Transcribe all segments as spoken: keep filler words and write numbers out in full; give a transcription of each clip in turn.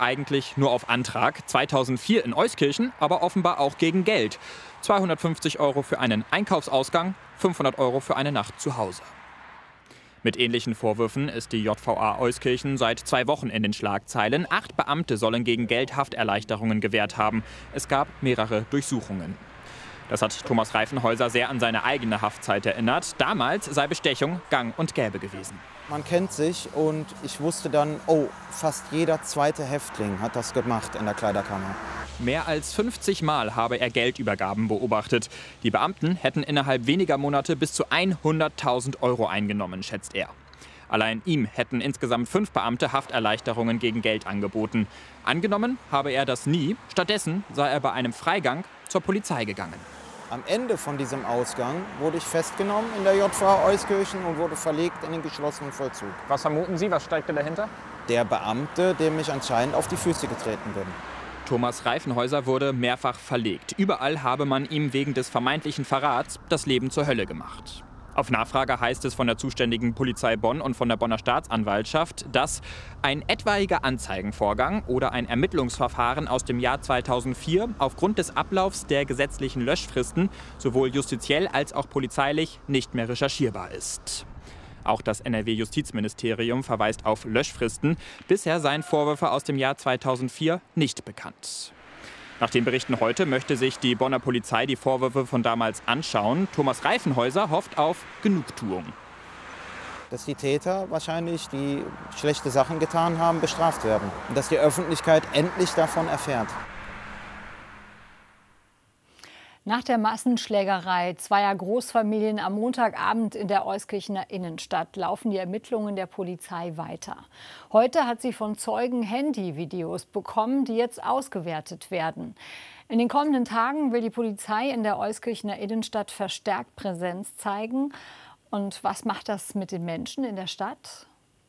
eigentlich nur auf Antrag, zweitausendvier in Euskirchen, aber offenbar auch gegen Geld. zweihundertfünfzig Euro für einen Einkaufsausgang, fünfhundert Euro für eine Nacht zu Hause. Mit ähnlichen Vorwürfen ist die J V A Euskirchen seit zwei Wochen in den Schlagzeilen. Acht Beamte sollen gegen Geld Hafterleichterungen gewährt haben. Es gab mehrere Durchsuchungen. Das hat Thomas Reifenhäuser sehr an seine eigene Haftzeit erinnert. Damals sei Bestechung gang und gäbe gewesen. Man kennt sich und ich wusste dann, oh, fast jeder zweite Häftling hat das gemacht in der Kleiderkammer. Mehr als fünfzig Mal habe er Geldübergaben beobachtet. Die Beamten hätten innerhalb weniger Monate bis zu hunderttausend Euro eingenommen, schätzt er. Allein ihm hätten insgesamt fünf Beamte Hafterleichterungen gegen Geld angeboten. Angenommen habe er das nie. Stattdessen sei er bei einem Freigang zur Polizei gegangen. Am Ende von diesem Ausgang wurde ich festgenommen in der J V A Euskirchen und wurde verlegt in den geschlossenen Vollzug. Was vermuten Sie? Was steckte dahinter? Der Beamte, dem ich anscheinend auf die Füße getreten bin. Thomas Reifenhäuser wurde mehrfach verlegt. Überall habe man ihm wegen des vermeintlichen Verrats das Leben zur Hölle gemacht. Auf Nachfrage heißt es von der zuständigen Polizei Bonn und von der Bonner Staatsanwaltschaft, dass ein etwaiger Anzeigenvorgang oder ein Ermittlungsverfahren aus dem Jahr zweitausendvier aufgrund des Ablaufs der gesetzlichen Löschfristen sowohl justiziell als auch polizeilich nicht mehr recherchierbar ist. Auch das N R W-Justizministerium verweist auf Löschfristen. Bisher seien Vorwürfe aus dem Jahr zweitausendvier nicht bekannt. Nach den Berichten heute möchte sich die Bonner Polizei die Vorwürfe von damals anschauen. Thomas Reifenhäuser hofft auf Genugtuung. Dass die Täter wahrscheinlich, die schlechte Sachen getan haben, bestraft werden. Und dass die Öffentlichkeit endlich davon erfährt. Nach der Massenschlägerei zweier Großfamilien am Montagabend in der Euskirchener Innenstadt laufen die Ermittlungen der Polizei weiter. Heute hat sie von Zeugen Handyvideos bekommen, die jetzt ausgewertet werden. In den kommenden Tagen will die Polizei in der Euskirchener Innenstadt verstärkt Präsenz zeigen. Und was macht das mit den Menschen in der Stadt?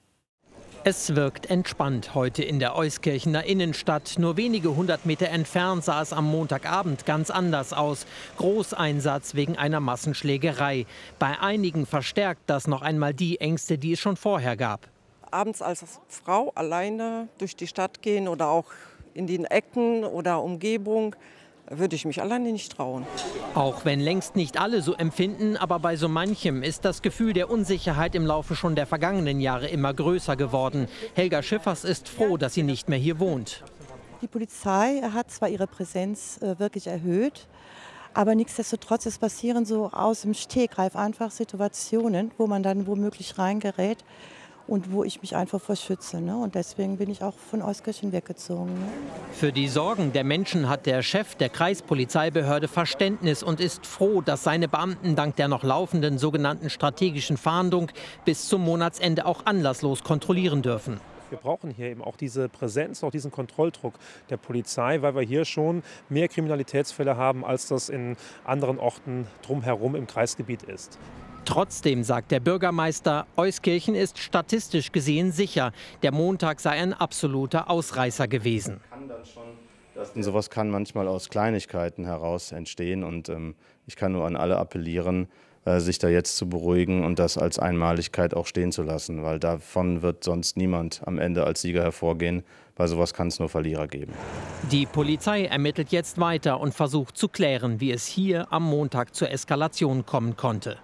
Es wirkt entspannt heute in der Euskirchener Innenstadt. Nur wenige hundert Meter entfernt sah es am Montagabend ganz anders aus. Großeinsatz wegen einer Massenschlägerei. Bei einigen verstärkt das noch einmal die Ängste, die es schon vorher gab. Abends als Frau alleine durch die Stadt gehen oder auch in den Ecken oder Umgebung, würde ich mich alleine nicht trauen. Auch wenn längst nicht alle so empfinden, aber bei so manchem ist das Gefühl der Unsicherheit im Laufe schon der vergangenen Jahre immer größer geworden. Helga Schiffers ist froh, dass sie nicht mehr hier wohnt. Die Polizei hat zwar ihre Präsenz äh, wirklich erhöht, aber nichtsdestotrotz es passieren so aus dem Stegreif einfach Situationen, wo man dann womöglich reingerät. Und wo ich mich einfach vor schütze. Ne? Und deswegen bin ich auch von Euskirchen weggezogen. Ne? Für die Sorgen der Menschen hat der Chef der Kreispolizeibehörde Verständnis und ist froh, dass seine Beamten dank der noch laufenden sogenannten strategischen Fahndung bis zum Monatsende auch anlasslos kontrollieren dürfen. Wir brauchen hier eben auch diese Präsenz, auch diesen Kontrolldruck der Polizei, weil wir hier schon mehr Kriminalitätsfälle haben, als das in anderen Orten drumherum im Kreisgebiet ist. Trotzdem sagt der Bürgermeister, Euskirchen ist statistisch gesehen sicher. Der Montag sei ein absoluter Ausreißer gewesen. Und sowas kann manchmal aus Kleinigkeiten heraus entstehen. Und ähm, ich kann nur an alle appellieren, äh, sich da jetzt zu beruhigen und das als Einmaligkeit auch stehen zu lassen. Weil davon wird sonst niemand am Ende als Sieger hervorgehen. Bei sowas kann es nur Verlierer geben. Die Polizei ermittelt jetzt weiter und versucht zu klären, wie es hier am Montag zur Eskalation kommen konnte.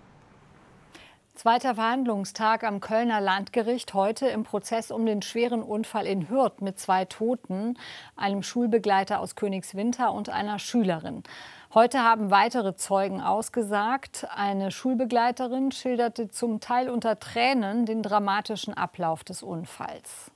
Zweiter Verhandlungstag am Kölner Landgericht, heute im Prozess um den schweren Unfall in Hürth mit zwei Toten, einem Schulbegleiter aus Königswinter und einer Schülerin. Heute haben weitere Zeugen ausgesagt. Eine Schulbegleiterin schilderte zum Teil unter Tränen den dramatischen Ablauf des Unfalls.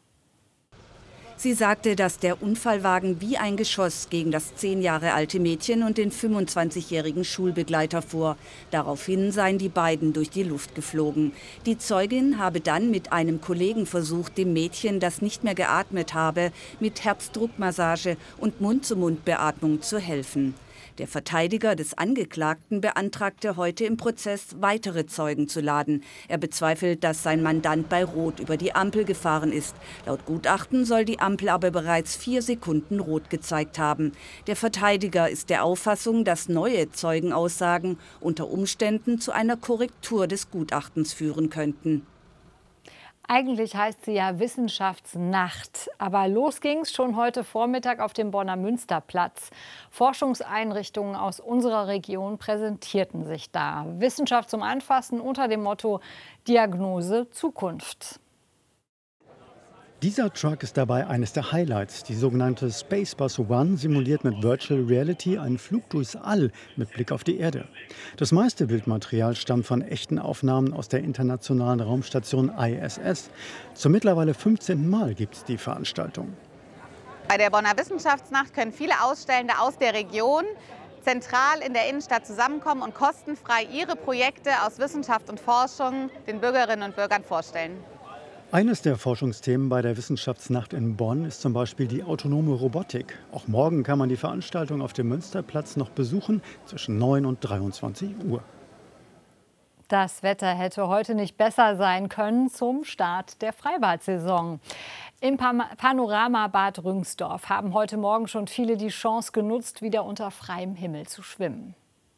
Sie sagte, dass der Unfallwagen wie ein Geschoss gegen das zehn Jahre alte Mädchen und den fünfundzwanzigjährigen Schulbegleiter fuhr. Daraufhin seien die beiden durch die Luft geflogen. Die Zeugin habe dann mit einem Kollegen versucht, dem Mädchen, das nicht mehr geatmet habe, mit Herzdruckmassage und Mund-zu-Mund-Beatmung zu helfen. Der Verteidiger des Angeklagten beantragte heute im Prozess, weitere Zeugen zu laden. Er bezweifelt, dass sein Mandant bei Rot über die Ampel gefahren ist. Laut Gutachten soll die Ampel aber bereits vier Sekunden rot gezeigt haben. Der Verteidiger ist der Auffassung, dass neue Zeugenaussagen unter Umständen zu einer Korrektur des Gutachtens führen könnten. Eigentlich heißt sie ja Wissenschaftsnacht. Aber los ging's schon heute Vormittag auf dem Bonner Münsterplatz. Forschungseinrichtungen aus unserer Region präsentierten sich da. Wissenschaft zum Anfassen unter dem Motto Diagnose Zukunft. Dieser Truck ist dabei eines der Highlights. Die sogenannte Spacebus One simuliert mit Virtual Reality einen Flug durchs All mit Blick auf die Erde. Das meiste Bildmaterial stammt von echten Aufnahmen aus der internationalen Raumstation I S S. Zum mittlerweile fünfzehnten Mal gibt es die Veranstaltung. Bei der Bonner Wissenschaftsnacht können viele Ausstellende aus der Region zentral in der Innenstadt zusammenkommen und kostenfrei ihre Projekte aus Wissenschaft und Forschung den Bürgerinnen und Bürgern vorstellen. Eines der Forschungsthemen bei der Wissenschaftsnacht in Bonn ist zum Beispiel die autonome Robotik. Auch morgen kann man die Veranstaltung auf dem Münsterplatz noch besuchen, zwischen neun und dreiundzwanzig Uhr. Das Wetter hätte heute nicht besser sein können zum Start der Freibad-Saison. Im Panoramabad Rüngsdorf haben heute Morgen schon viele die Chance genutzt, wieder unter freiem Himmel zu schwimmen.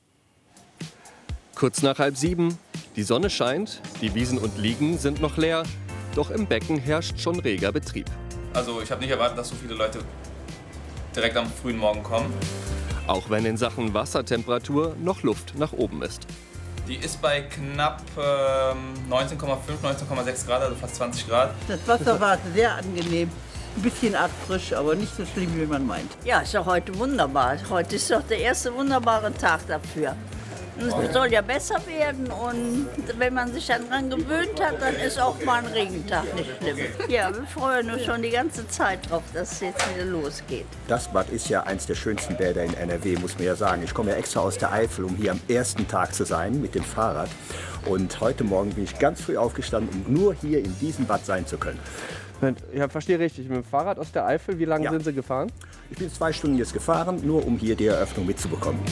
Kurz nach halb sieben, die Sonne scheint, die Wiesen und Liegen sind noch leer. Doch im Becken herrscht schon reger Betrieb. Also ich habe nicht erwartet, dass so viele Leute direkt am frühen Morgen kommen. Auch wenn in Sachen Wassertemperatur noch Luft nach oben ist. Die ist bei knapp ähm, neunzehn Komma fünf, neunzehn Komma sechs Grad, also fast zwanzig Grad. Das Wasser war sehr angenehm. Ein bisschen artfrisch, aber nicht so schlimm, wie man meint. Ja, ist doch heute wunderbar. Heute ist doch der erste wunderbare Tag dafür. Es soll ja besser werden und wenn man sich dann dran gewöhnt hat, dann ist auch mal ein Regentag nicht schlimm. Ja, wir freuen uns schon die ganze Zeit drauf, dass es jetzt wieder losgeht. Das Bad ist ja eins der schönsten Bäder in N R W, muss man ja sagen. Ich komme ja extra aus der Eifel, um hier am ersten Tag zu sein mit dem Fahrrad. Und heute Morgen bin ich ganz früh aufgestanden, um nur hier in diesem Bad sein zu können. Ich verstehe richtig, mit dem Fahrrad aus der Eifel, wie lange ja. sind Sie gefahren? Ich bin zwei Stunden jetzt gefahren, nur um hier die Eröffnung mitzubekommen.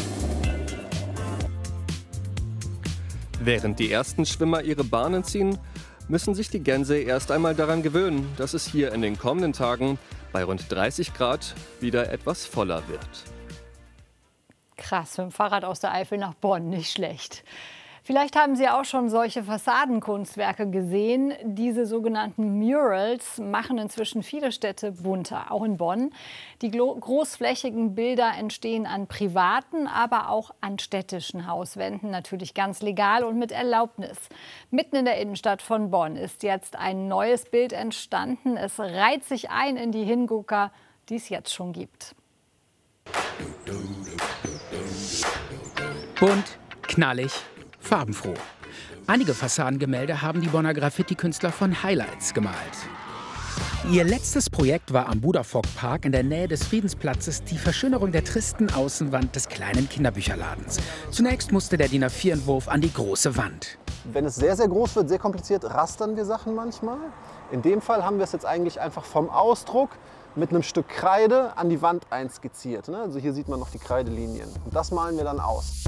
Während die ersten Schwimmer ihre Bahnen ziehen, müssen sich die Gänse erst einmal daran gewöhnen, dass es hier in den kommenden Tagen bei rund dreißig Grad wieder etwas voller wird. Krass, mit dem Fahrrad aus der Eifel nach Bonn, nicht schlecht. Vielleicht haben Sie auch schon solche Fassadenkunstwerke gesehen. Diese sogenannten Murals machen inzwischen viele Städte bunter, auch in Bonn. Die großflächigen Bilder entstehen an privaten, aber auch an städtischen Hauswänden, natürlich ganz legal und mit Erlaubnis. Mitten in der Innenstadt von Bonn ist jetzt ein neues Bild entstanden. Es reiht sich ein in die Hingucker, die es jetzt schon gibt. Bunt, knallig, farbenfroh. Einige Fassadengemälde haben die Bonner Graffiti-Künstler von Highlights gemalt. Ihr letztes Projekt war am Budafock-Park in der Nähe des Friedensplatzes die Verschönerung der tristen Außenwand des kleinen Kinderbücherladens. Zunächst musste der D I N A vier Entwurf an die große Wand. Wenn es sehr, sehr groß wird, sehr kompliziert, rastern wir Sachen manchmal. In dem Fall haben wir es jetzt eigentlich einfach vom Ausdruck mit einem Stück Kreide an die Wand einskizziert. Also hier sieht man noch die Kreidelinien. Und das malen wir dann aus.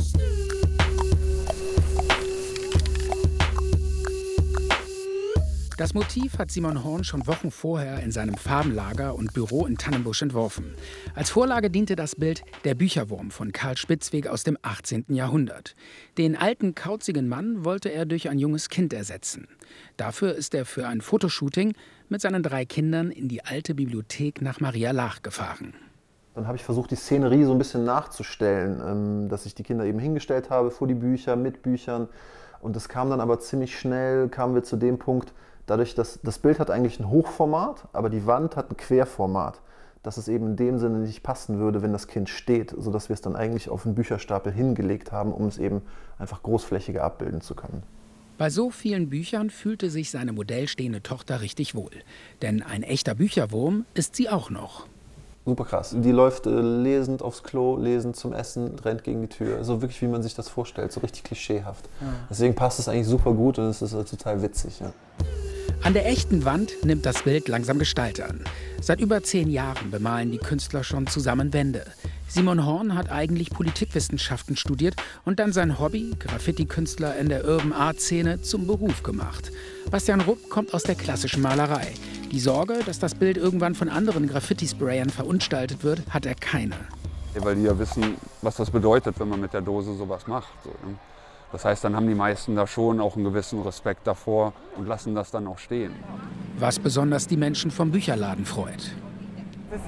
Das Motiv hat Simon Horn schon Wochen vorher in seinem Farbenlager und Büro in Tannenbusch entworfen. Als Vorlage diente das Bild Der Bücherwurm von Karl Spitzweg aus dem achtzehnten Jahrhundert. Den alten, kauzigen Mann wollte er durch ein junges Kind ersetzen. Dafür ist er für ein Fotoshooting mit seinen drei Kindern in die alte Bibliothek nach Maria Laach gefahren. Dann habe ich versucht, die Szenerie so ein bisschen nachzustellen, dass ich die Kinder eben hingestellt habe vor die Bücher, mit Büchern. Und das kam dann aber ziemlich schnell, kamen wir zu dem Punkt, dadurch, dass das Bild hat eigentlich ein Hochformat, aber die Wand hat ein Querformat, dass es eben in dem Sinne nicht passen würde, wenn das Kind steht, sodass wir es dann eigentlich auf einen Bücherstapel hingelegt haben, um es eben einfach großflächiger abbilden zu können. Bei so vielen Büchern fühlte sich seine modellstehende Tochter richtig wohl. Denn ein echter Bücherwurm ist sie auch noch. Super krass. Die läuft äh, lesend aufs Klo, lesend zum Essen, rennt gegen die Tür. So wirklich, wie man sich das vorstellt, so richtig klischeehaft. Ja. Deswegen passt es eigentlich super gut und es ist äh, total witzig. Ja. An der echten Wand nimmt das Bild langsam Gestalt an. Seit über zehn Jahren bemalen die Künstler schon zusammen Wände. Simon Horn hat eigentlich Politikwissenschaften studiert und dann sein Hobby, Graffiti-Künstler in der Urban Art-Szene, zum Beruf gemacht. Bastian Rupp kommt aus der klassischen Malerei. Die Sorge, dass das Bild irgendwann von anderen Graffiti-Sprayern verunstaltet wird, hat er keine. Weil die ja wissen, was das bedeutet, wenn man mit der Dose sowas macht. So, ne? Das heißt, dann haben die meisten da schon auch einen gewissen Respekt davor und lassen das dann auch stehen. Was besonders die Menschen vom Bücherladen freut.